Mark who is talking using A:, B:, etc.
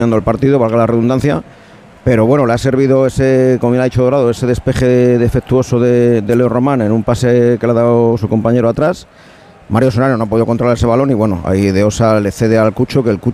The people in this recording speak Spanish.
A: el partido, valga la redundancia, pero bueno, le ha servido ese, como bien ha dicho Dorado, ese despeje defectuoso de Leo Román en un pase que le ha dado su compañero atrás. Mario Solano no ha podido controlar ese balón y bueno, ahí De Osa le cede al Cucho, que el Cucho